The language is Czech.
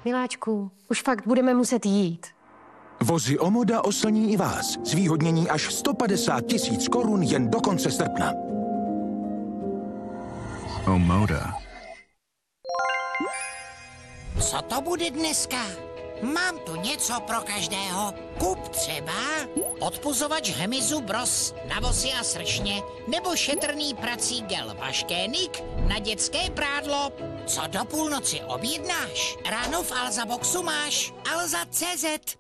Miláčku, už fakt budeme muset jít. Vozy Omoda oslní i vás. Zvýhodnění až 150 000 korun jen do konce srpna. Omoda. Co to bude dneska? Mám tu něco pro každého. Kup třeba odpuzovač hmyzu Bros na vosy a sršně, nebo šetrný prací gel Vaškénik na dětské prádlo. Co do půlnoci objednáš? Ráno v Alza Boxu máš Alza.cz.